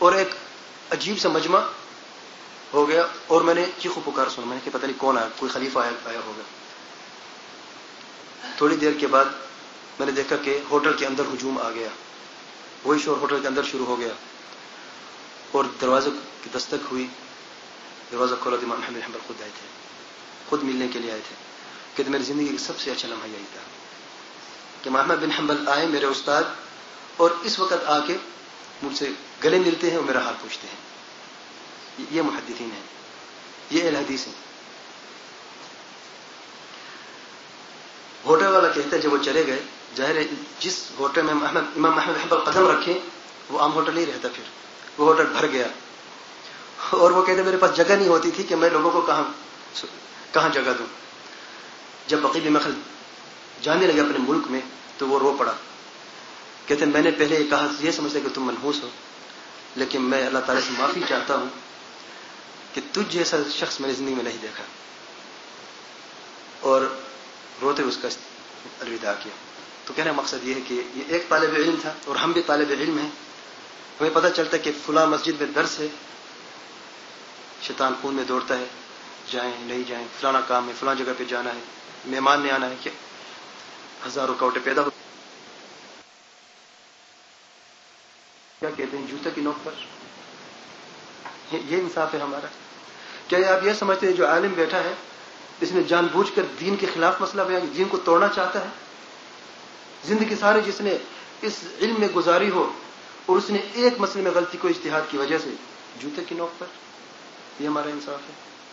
اور ایک عجیب سا مجمع ہو گیا اور میں نے چیخو پکار سنا. میں نے کہ پتہ نہیں کون آیا, کوئی خلیفہ آیا ہوگا. تھوڑی دیر کے بعد میں نے دیکھا کہ ہوٹل کے اندر ہجوم آ گیا. وہی شور ہوٹل کے اندر شروع ہو گیا اور دروازے کی دستک ہوئی. دروازہ کھولا تو امام احمد بن حنبل خود آئے تھے, خود ملنے کے لیے آئے تھے. کہ میری زندگی کا سب سے اچھا لمحہ یہی تھا کہ امام احمد بن حنبل آئے میرے استاد, اور اس وقت آ کے مجھ سے گلے ملتے ہیں اور میرا حال پوچھتے ہیں. یہ محدثین ہیں, یہ اہل حدیث ہیں. ہوٹل والا کہتا ہے جب وہ چلے گئے, ظاہر ہے جس ہوٹل میں امام احمد بن حنبل قدم رکھے وہ عام ہوٹل نہیں رہتا, پھر وہ ہوٹل بھر گیا. اور وہ کہتے میرے پاس جگہ نہیں ہوتی تھی کہ میں لوگوں کو کہاں جگہ دوں. جب بقی بن مخلد جانے لگے اپنے ملک میں تو وہ رو پڑا. کہتے ہیں میں نے پہلے کہا یہ سمجھتا کہ تم منحوس ہو, لیکن میں اللہ تعالیٰ سے معافی چاہتا ہوں کہ تجھ جیسا شخص میں نے زندگی میں نہیں دیکھا. اور روتے اس کا الوداع کیا. تو کہنے کا مقصد یہ ہے کہ یہ ایک طالب علم تھا اور ہم بھی طالب علم ہیں. ہمیں پتہ چلتا ہے کہ فلاں مسجد میں درس ہے, شیطان خون میں دوڑتا ہے, جائیں نہیں جائیں, فلانا کام ہے, فلاں جگہ پہ جانا ہے, مہمان نے آنا ہے, کہ ہزاروں کوٹے پیدا ہو. کیا کہتے ہیں جوتے کی نوک پر. یہ انصاف ہے ہمارا. کیا آپ یہ سمجھتے ہیں جو عالم بیٹھا ہے اس نے جان بوجھ کر دین کے خلاف مسئلہ بیان, دین کو توڑنا چاہتا ہے؟ زندگی سارے جس نے اس علم میں گزاری ہو اور اس نے ایک مسئلے میں غلطی کو اجتہاد کی وجہ سے جوتے کی نوک پر, یہ ہمارا انصاف ہے.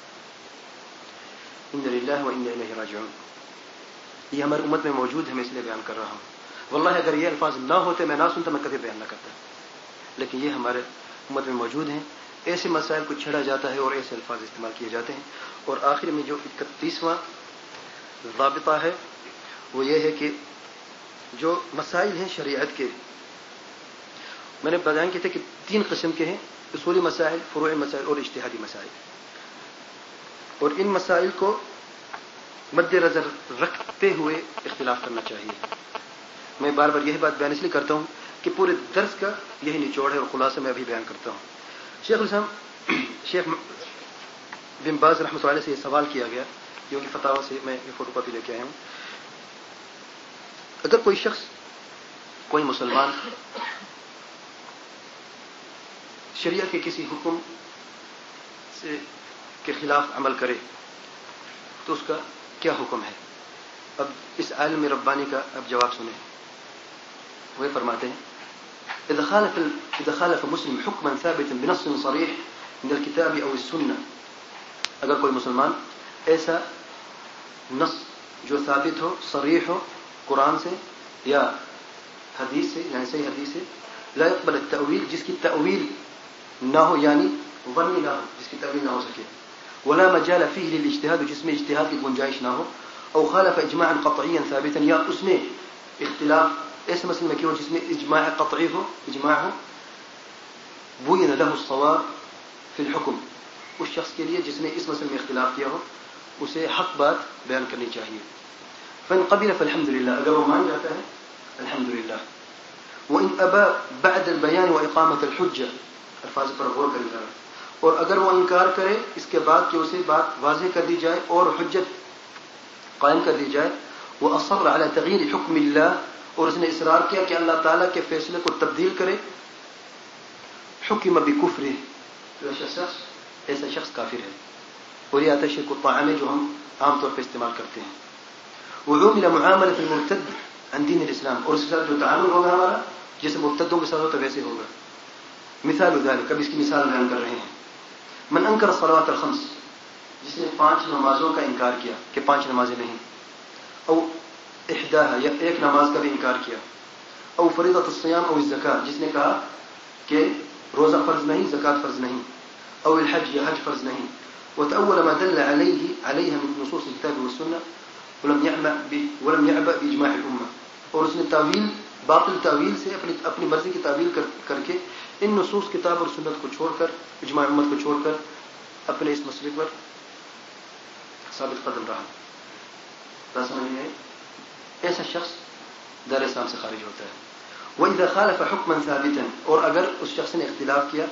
ان للہ و انا الیہ راجعون. یہ ہماری امت میں موجود ہے, میں اس لیے بیان کر رہا ہوں. واللہ اگر یہ الفاظ نہ ہوتے, میں نہ سنتا, میں کبھی بیان نہ کرتا. لیکن یہ ہمارے امت میں موجود ہیں. ایسے مسائل کو چھیڑا جاتا ہے اور ایسے الفاظ استعمال کیے جاتے ہیں. اور آخر میں جو 31واں ضابطہ ہے وہ یہ ہے کہ جو مسائل ہیں شریعت کے, میں نے بیان کیا تھا کہ 3 قسم کے ہیں: اصولی مسائل, فروعی مسائل اور اجتہادی مسائل. اور ان مسائل کو مد نظر رکھتے ہوئے اختلاف کرنا چاہیے. میں بار بار یہی بات بیان اس لیے کرتا ہوں کہ پورے درس کا یہی نچوڑ ہے اور خلاصہ میں ابھی بیان کرتا ہوں. شیخ بن باز رحمۃ اللہ علیہ سے یہ سوال کیا گیا, جو کہ فتاوی سے میں یہ فوٹو کاپی لے کے آیا ہوں. اگر کوئی شخص, کوئی مسلمان شریعت کے کسی حکم کے خلاف عمل کرے تو اس کا کیا حکم ہے؟ اب اس عالم ربانی کا اب جواب سنیں. وہ فرماتے ہیں اذا خالف مسلم حكما ثابتا بنص صريح من الكتاب او السنه. اگر کوئی مسلمان ایسا نص جو ثابت ہو, صریح ہو, قرآن سے یا حدیث سے, یعنی صحیح حدیث سے, لا يقبل التأویل, جس کی تأویل نہ ہو, یعنی ظنی نہ ہو, جس کی تأویل نہ ہو سکے, ولا مجال فيه للاجتهاد, جس میں اجتہاد کی گنجائش نہ ہو, او خالف اجماعا قطعيا ثابتا, یا اس نے اختلاف ایسے مسئلے میں کیا ہو جس میں اجماع قطعی ہو, اجماع ہو, بوین له الصواب فی الحکم, اس شخص کے لیے جس نے اس مسئلے میں اختلاف کیا ہو اسے حق بات بیان کرنی چاہیے. فإن قبل فالحمد للہ, اگر وہ مان جاتا ہے الحمد للہ. وإن أبى بعد البيان وإقامة الحجة, الفاظ پر غور کریں گا, اور اگر وہ انکار کرے اس کے بعد کہ اسے بات واضح کر دی جائے اور حجت قائم کر دی جائے, وأصر على تغيير حكم الله, اور اس نے اصرار کیا کہ اللہ تعالیٰ کے فیصلے کو تبدیل کرے, حکم بکفرہ, تو ایسا شخص کافر ہے. اور یہ آتا ہے شرک الطاعہ جو ہم عام طور پہ استعمال کرتے ہیں. وعمل معاملة المرتد عن دین الاسلام, اور اس کے ساتھ جو تعامل ہوگا ہمارا جیسے مرتدوں کے ساتھ ہوتا ویسے ہوگا. مثال ذلك, اب اس کی مثال بیان کر رہے ہیں. من انکر الصلوات الخمس, جس نے 5 نمازوں کا انکار کیا کہ 5 نمازیں نہیں, او احداها, یا ایک نماز کا بھی انکار کیا, او فریضۃ الصیام او الزکاة, جس نے کہا کہ روزہ فرض نہیں, زکات فرض نہیں, او الحج, یا حج فرض نہیں, وتأول ما دل عليها من نصوص الكتاب والسنة ولم يعبأ بإجماع الأمة, اور اس نے تعویل, باطل تعویل سے اپنی مرضی کی تعویل کر کے ان نصوص کتاب اور سنت کو چھوڑ کر, اجماع امت کو چھوڑ کر اپنے اس مسئلے پر ثابت قدم رہا. سمجھے, ایسا شخص دار اسلام سے خارج ہوتا ہے. وإذا خالف حكما ثابتا, اور اگر اس شخص نے اختلاف کیا